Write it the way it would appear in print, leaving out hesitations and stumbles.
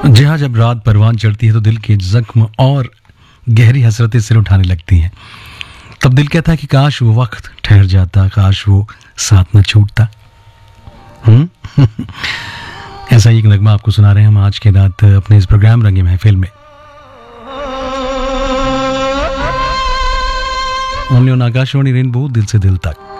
जी हाँ, जब रात परवान चढ़ती है तो दिल के जख्म और गहरी हसरतें सिर उठाने लगती हैं। तब दिल कहता है कि काश वो वक्त ठहर जाता, काश वो साथ न छूटता। हम्म ऐसा ही एक नगमा आपको सुना रहे हैं हम आज के रात अपने इस प्रोग्राम रंगे महफिल में। ओनली ऑन आकाशवाणी रेनबो, दिल से दिल तक।